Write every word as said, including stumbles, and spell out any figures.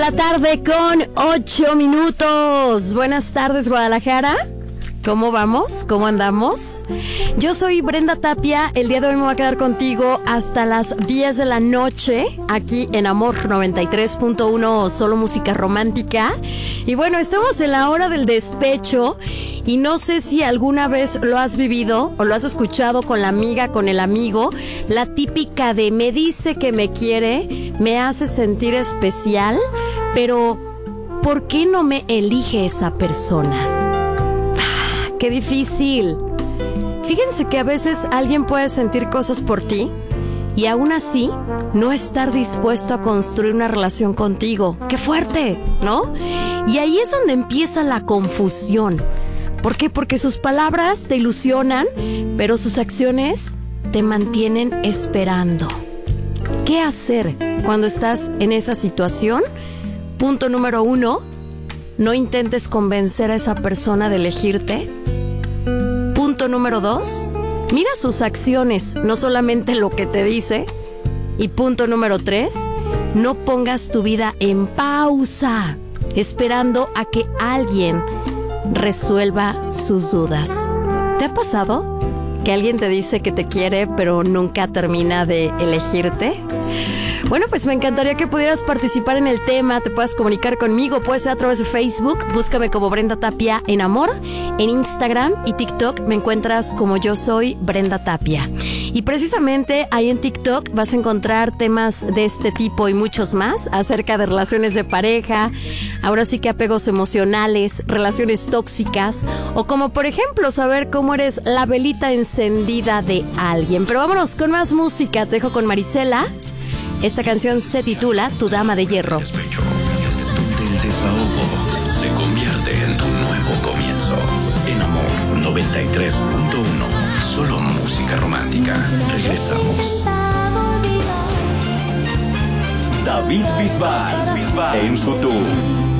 La tarde con ocho minutos. Buenas tardes, Guadalajara. ¿Cómo vamos? ¿Cómo andamos? Yo soy Brenda Tapia. El día de hoy me voy a quedar contigo hasta las diez de la noche aquí en Amor noventa y tres punto uno, solo música romántica. Y bueno, estamos en la hora del despecho y no sé si alguna vez lo has vivido o lo has escuchado con la amiga, con el amigo, la típica de me dice que me quiere, me hace sentir especial, pero ¿por qué no me elige esa persona? ¡Qué difícil! Fíjense que a veces alguien puede sentir cosas por ti y aún así no estar dispuesto a construir una relación contigo. ¡Qué fuerte!, ¿no? Y ahí es donde empieza la confusión. ¿Por qué? Porque sus palabras te ilusionan, pero sus acciones te mantienen esperando. ¿Qué hacer cuando estás en esa situación? Punto número uno, no intentes convencer a esa persona de elegirte. Punto número dos, mira sus acciones, no solamente lo que te dice. Y punto número tres, no pongas tu vida en pausa, esperando a que alguien resuelva sus dudas. ¿Te ha pasado que alguien te dice que te quiere, pero nunca termina de elegirte? Bueno, pues me encantaría que pudieras participar en el tema, te puedas comunicar conmigo, puede ser a través de Facebook, búscame como Brenda Tapia en Amor, en Instagram y TikTok me encuentras como yo soy Brenda Tapia. Y precisamente ahí en TikTok vas a encontrar temas de este tipo y muchos más acerca de relaciones de pareja, ahora sí que apegos emocionales, relaciones tóxicas o como por ejemplo saber cómo eres la velita encendida de alguien. Pero vámonos con más música, te dejo con Marisela. Esta canción se titula Tu Dama de Hierro. Despecho, donde el desahogo se convierte en tu nuevo comienzo. En Amor noventa y tres punto uno, solo música romántica. Regresamos. David Bisbal, Bisbal en su tour